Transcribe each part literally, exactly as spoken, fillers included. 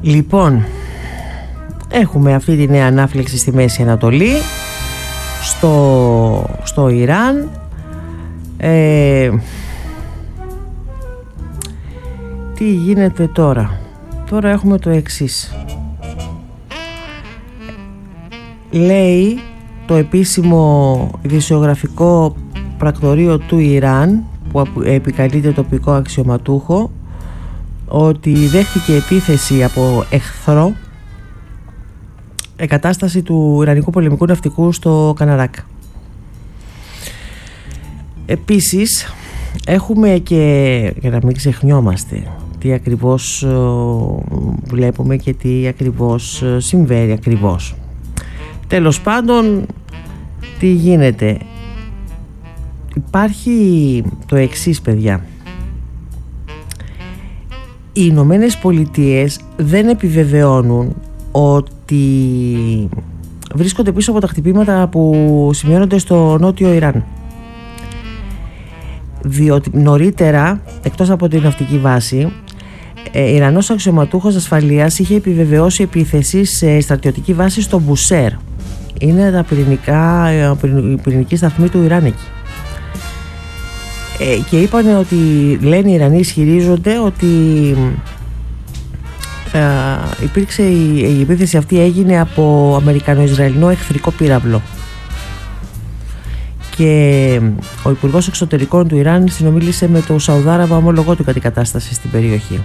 Λοιπόν, έχουμε αυτή τη νέα ανάφλεξη στη Μέση Ανατολή, στο, στο Ιράν. ε, Τι γίνεται τώρα? Τώρα έχουμε το εξής. Λέει το επίσημο ειδησιογραφικό πρακτορείο του Ιράν, που επικαλείται τοπικό αξιωματούχο, ότι δέχτηκε επίθεση από εχθρό εγκατάσταση του Ιρανικού πολεμικού ναυτικού στο Καναράκ. Επίσης έχουμε και, για να μην ξεχνιόμαστε, τι ακριβώς βλέπουμε και τι ακριβώς συμβαίνει ακριβώς. Τέλος πάντων, τι γίνεται? Υπάρχει το εξής, παιδιά. Οι Ηνωμένες Πολιτείες δεν επιβεβαιώνουν ότι βρίσκονται πίσω από τα χτυπήματα που σημειώνονται στο νότιο Ιράν, διότι νωρίτερα, εκτός από την ναυτική βάση, ε, Ιρανός αξιωματούχος ασφαλείας είχε επιβεβαιώσει επίθεση σε στρατιωτική βάση στο Μπουσέρ. Είναι τα πυρηνικά, η πυρηνική σταθμή του Ιράν εκεί. Ε, και είπαν ότι, λένε οι Ιρανοί, ισχυρίζονται ότι ε, υπήρξε η, η επίθεση αυτή έγινε από Αμερικανο-Ισραηλινό εχθρικό πύραυλο. Και ο Υπουργός Εξωτερικών του Ιράν συνομίλησε με το Σαουδάραβα ομολογό του για την κατάσταση στην περιοχή.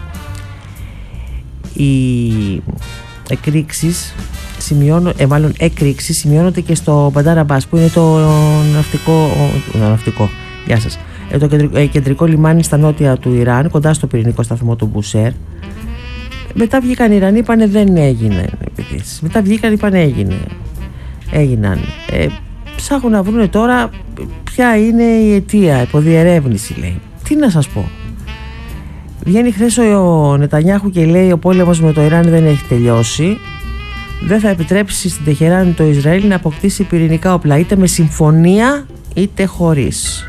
Οι εκρήξεις σημειώνονται, ε, μάλλον εκρήξεις σημειώνονται και στο Μπαντάρ Αμπάς, που είναι το ναυτικό, το ναυτικό, γεια σας, ε, το κεντρικό, ε, κεντρικό λιμάνι στα νότια του Ιράν, κοντά στο πυρηνικό σταθμό του Μπουσέρ. Μετά βγήκαν οι Ιρανοί, είπανε δεν έγινε επίθεση. Μετά βγήκαν, είπανε έγινε. Έγιναν. Ε, ψάχνουν να βρουν τώρα ποια είναι η αιτία, υποδιερεύνηση, λέει. Τι να σας πω. Βγαίνει χθες ο Νετανιάχου και λέει ο πόλεμος με το Ιράν δεν έχει τελειώσει. Δεν θα επιτρέψει στην Τεχεράνη το Ισραήλ να αποκτήσει πυρηνικά όπλα, είτε με συμφωνία είτε χωρίς.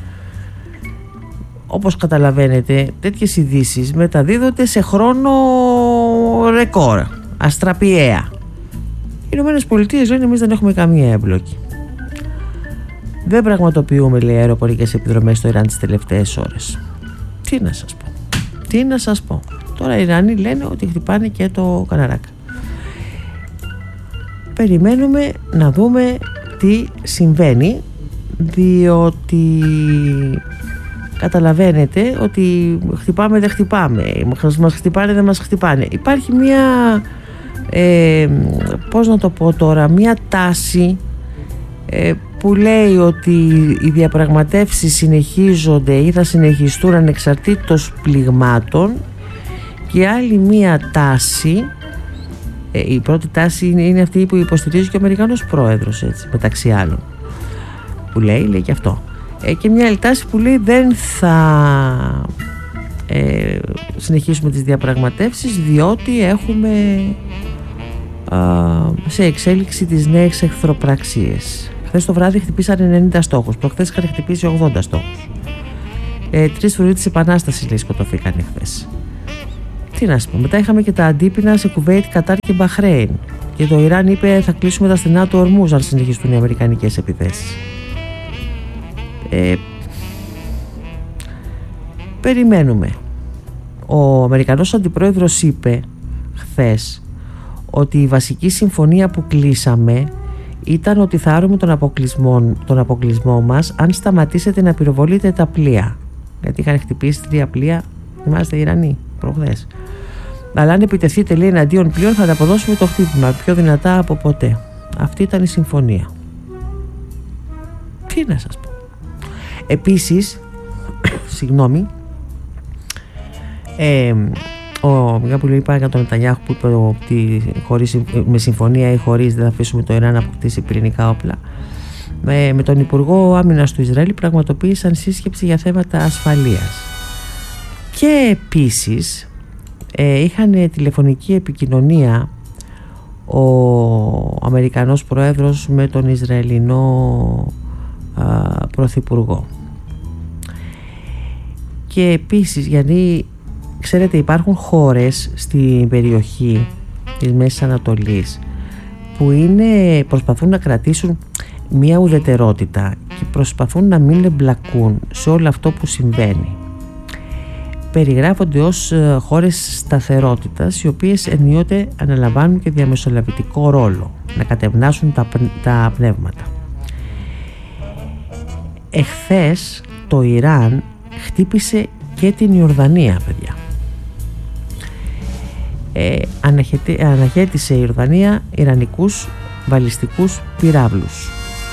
Όπως καταλαβαίνετε, τέτοιες ειδήσεις μεταδίδονται σε χρόνο ρεκόρ, αστραπιαία. Οι Ηνωμένες Πολιτείες λένε εμείς δεν έχουμε καμία εμπλοκή. Δεν πραγματοποιούμε, λέει, αεροπορικές επιδρομές στο Ιράν τις τελευταίες ώρες. Τι να σας πω. Τι να σας πω. Τώρα οι Ιρανοί λένε ότι χτυπάνε και το Καναράκ. Περιμένουμε να δούμε τι συμβαίνει, διότι καταλαβαίνετε ότι χτυπάμε δεν χτυπάμε, μας χτυπάνε δεν μας χτυπάνε. Υπάρχει μια ε, πώς να το πω τώρα, μια τάση ε, που λέει ότι οι διαπραγματεύσεις συνεχίζονται ή θα συνεχιστούν ανεξαρτήτως πληγμάτων, και άλλη μια τάση, ε, η πρώτη τάση είναι, είναι αυτή που υποστηρίζει και ο Αμερικανός πρόεδρος, έτσι, μεταξύ άλλων, που λέει, λέει και αυτό, ε, και μια άλλη τάση που λέει δεν θα ε, συνεχίσουμε τις διαπραγματεύσεις διότι έχουμε α, σε εξέλιξη τις νέες εχθροπραξίες. Χθες το βράδυ χτυπήσαν ενενήντα στόχους, προχθές είχαν χτυπήσει ογδόντα στόχους. Ε, τρεις φρουροί της Επανάστασης, λέει, σκοτωθήκαν χθες. Τι να σου πω, μετά είχαμε και τα αντίπεινα σε Κουβέιτ, Κατάρ και Μπαχρέιν. Και το Ιράν είπε θα κλείσουμε τα στενά του Ορμούζ αν συνεχιστούν οι αμερικανικές επιθέσεις. Ε, περιμένουμε. Ο Αμερικανός Αντιπρόεδρος είπε χθες ότι η βασική συμφωνία που κλείσαμε ήταν ότι θα άρουμε τον αποκλεισμό, τον αποκλεισμό μας αν σταματήσετε να πυροβολείτε τα πλοία. Γιατί είχαν χτυπήσει τρία πλοία, είμαστε Ιρανοί, προχθές. Αλλά αν επιτεθείτε, λέει, εναντίον πλοίων θα ανταποδώσουμε το χτύπημα πιο δυνατά από ποτέ. Αυτή ήταν η συμφωνία. Τι να σας πω. Επίσης, συγγνώμη, ε, ο Μιγά που είπα για τον Νετανιάχου που είπε ότι χωρίς, με συμφωνία ή χωρίς δεν θα αφήσουμε το Ιράν να αποκτήσει πυρηνικά όπλα, με, με τον Υπουργό Άμυνας του Ισραήλ πραγματοποίησαν σύσκεψη για θέματα ασφαλείας. Και επίσης ε, είχαν τηλεφωνική επικοινωνία ο Αμερικανός Πρόεδρος με τον Ισραηλινό α, Πρωθυπουργό. Και επίσης, γιατί ξέρετε, υπάρχουν χώρες στην περιοχή της Μέσης Ανατολής που είναι, προσπαθούν να κρατήσουν μια ουδετερότητα και προσπαθούν να μην εμπλακούν σε όλο αυτό που συμβαίνει. Περιγράφονται ως χώρες σταθερότητας, οι οποίες ενίοτε αναλαμβάνουν και διαμεσολαβητικό ρόλο, να κατευνάσουν τα, τα πνεύματα. Εχθές το Ιράν χτύπησε και την Ιορδανία, παιδιά. Ε, αναχαιτή, αναχέτησε η Ιορδανία ιρανικούς βαλιστικούς πυράβλους.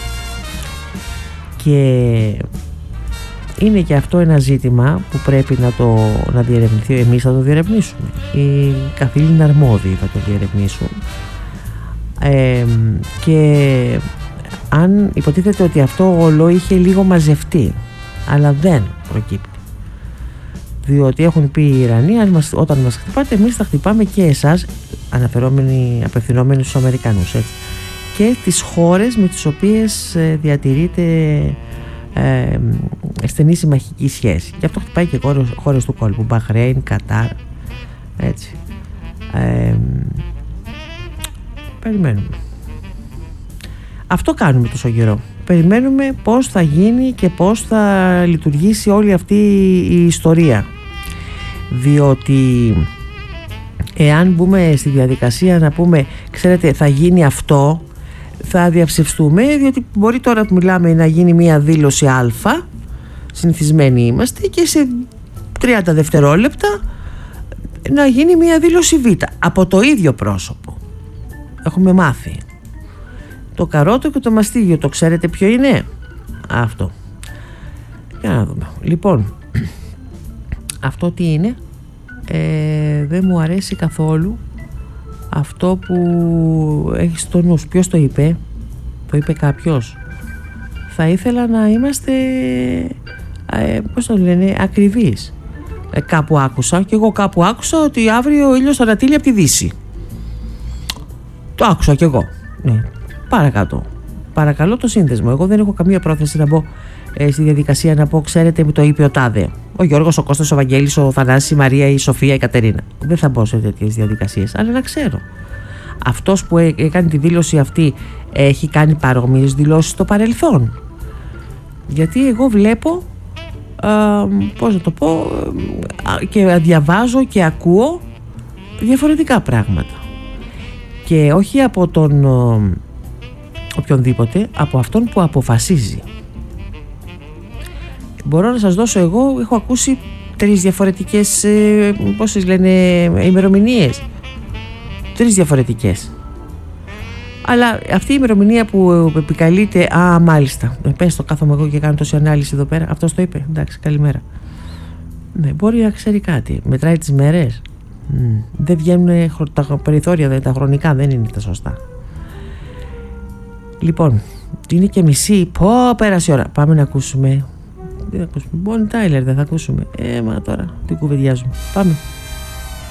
Και είναι και αυτό ένα ζήτημα που πρέπει να το να διερευνηθεί. Εμείς θα το διερευνήσουμε, οι καθήλυνα αρμόδιοι θα το διερευνήσουν, ε, και αν υποτίθεται ότι αυτό όλο είχε λίγο μαζευτεί, αλλά δεν προκύπτει, διότι έχουν πει οι Ιρανοί, όταν μας χτυπάτε εμείς θα χτυπάμε και εσάς, αναφερόμενοι, απευθυνόμενοι στους Αμερικανούς, έτσι, και τις χώρες με τις οποίες διατηρείται ε, στενή συμμαχική σχέση. Και αυτό χτυπάει και χώρες, χώρες του κόλπου, Μπαχρέιν, Κατάρ, έτσι. Ε, περιμένουμε. Αυτό κάνουμε τόσο καιρό. Περιμένουμε πώς θα γίνει και πώς θα λειτουργήσει όλη αυτή η ιστορία. Διότι εάν μπούμε στη διαδικασία να πούμε, ξέρετε, θα γίνει αυτό, θα διαψευστούμε, διότι μπορεί τώρα που μιλάμε να γίνει μία δήλωση Α, συνηθισμένοι είμαστε, και σε τριάντα δευτερόλεπτα να γίνει μία δήλωση Β από το ίδιο πρόσωπο. Έχουμε μάθει. Το καρότο και το μαστίγιο, το ξέρετε ποιο είναι? Αυτό. Για να δούμε. Λοιπόν, αυτό τι είναι? Ε, δεν μου αρέσει καθόλου αυτό που έχει στο νου. Ποιος το είπε? Το είπε κάποιος? Θα ήθελα να είμαστε ε, πώς το λένε, ακριβείς. Ε, κάπου άκουσα, και εγώ κάπου άκουσα ότι αύριο ο ήλιος θα ανατείλει από τη Δύση. Το άκουσα κι εγώ. Ναι. Παρακάτω. Παρακαλώ το σύνδεσμο. Εγώ δεν έχω καμία πρόθεση να μπω ε, στη διαδικασία να πω, ξέρετε, μου το είπε ο τάδε. Ο Γιώργος, ο Κώστας, ο Βαγγέλης, ο Θανάσης, η Μαρία, η Σοφία, η Κατερίνα. Δεν θα μπω σε τέτοιες διαδικασίες, αλλά να ξέρω. Αυτός που έκανε τη δήλωση αυτή έχει κάνει παρόμοιες δηλώσεις στο παρελθόν? Γιατί εγώ βλέπω, α, πώς να το πω, α, και διαβάζω και ακούω διαφορετικά πράγματα. Και όχι από τον οποιονδήποτε, από αυτόν που αποφασίζει. Μπορώ να σας δώσω, εγώ έχω ακούσει τρεις διαφορετικές, ε, πόσες λένε, ημερομηνίες. Τρεις διαφορετικές. Αλλά αυτή η ημερομηνία που επικαλείται, α, μάλιστα, ε, πες το, κάθομαι εγώ και κάνω τόση ανάλυση εδώ πέρα, αυτός το είπε, εντάξει, καλημέρα. Ναι, μπορεί να ξέρει κάτι, μετράει τις μέρες. Mm. Δεν βγαίνουν τα περιθώρια, τα χρονικά δεν είναι τα σωστά. Λοιπόν, είναι και μισή. Πω, πέρασε η ώρα. Πάμε να ακούσουμε. Δεν θα ακούσουμε. Bonnie Tyler δεν θα ακούσουμε. Ε, μα τώρα τι κουβεντιάζουμε. Πάμε.